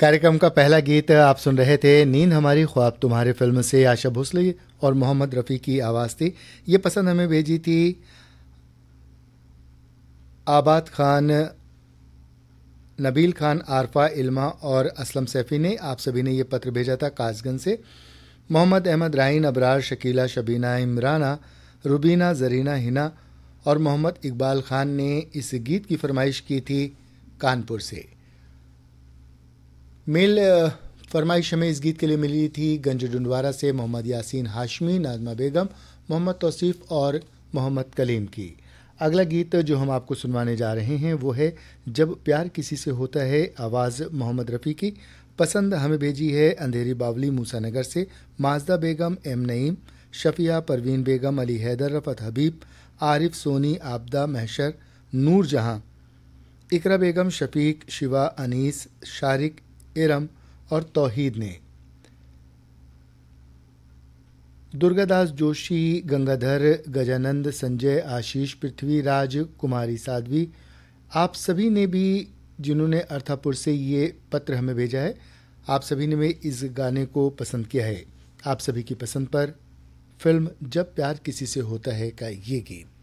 कार्यक्रम का पहला गीत आप सुन रहे थे नींद हमारी ख्वाब तुम्हारे फिल्म से। आशा भोसले और मोहम्मद रफ़ी की आवाज़ थी। ये पसंद हमें भेजी थी आबाद खान, नबील खान, आरफा, इल्मा और असलम सैफ़ी ने। आप सभी ने ये पत्र भेजा था कासगंज से। मोहम्मद अहमद, राइन, अबरार, शकीला, शबीना, इमराना, रुबीना, जरीना, हिना और मोहम्मद इकबाल खान ने इस गीत की फरमाइश की थी कानपुर से। मेल फरमाइश हमें इस गीत के लिए मिली थी गंज डुंडवारा से मोहम्मद यासीन हाशमी, नाजमा बेगम, मोहम्मद तौसीफ और मोहम्मद कलीम की। अगला गीत जो हम आपको सुनवाने जा रहे हैं वो है जब प्यार किसी से होता है, आवाज़ मोहम्मद रफ़ी की। पसंद हमें भेजी है अंधेरी बावली मूसा नगर से माजदा बेगम, एम नईम, शफिया, परवीन बेगम, अली हैदर, रफ़त हबीब, आरिफ, सोनी, आबदा, महशर, नूर जहां, इकरा बेगम, शफीक, शिवा, अनीस, शारिक, इरम और तौहीद ने। दुर्गादास जोशी, गंगाधर, गजानंद, संजय, आशीष, पृथ्वीराज, कुमारी साध्वी, आप सभी ने भी जिन्होंने अर्थापुर से ये पत्र हमें भेजा है, आप सभी ने भी इस गाने को पसंद किया है। आप सभी की पसंद पर फिल्म जब प्यार किसी से होता है का ये गीत।